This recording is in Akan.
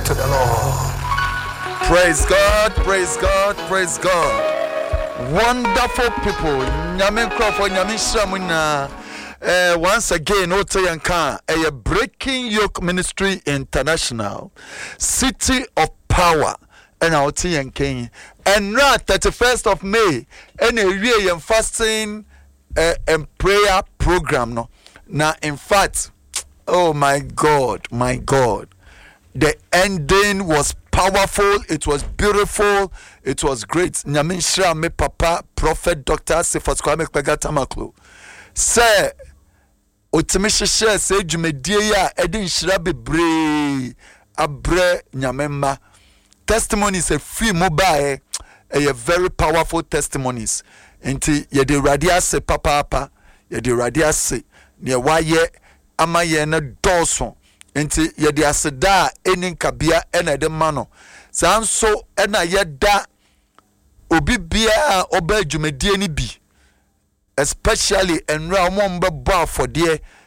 to the Lord. Praise God, praise God, praise God. Wonderful people. Nyame Crawford, Nyame Shramuna. Once again, Otayanka, a Breaking Yoke Ministry International, City of Power, and Otayanka. And now, 31st of May, and a real fasting and prayer program. No, now, in fact, oh my God, the ending was powerful, it was beautiful, it was great. Nyaminsha me papa, Prophet Dr. Sefas Kwame Kpegatamaklo. Say, Otimisha say Jumedie ya Edin Shirabe Bre Abre Nyamemma. Testimonies a free mobile, a very powerful testimonies. Inti yedi radia se papa, yedi radia se, ne waye amaye na dawson. Enti yedi aseda enin kabia ena de mano sanso ena yeda obi bia oba dwumedie ni bi especially enra omombe bo afode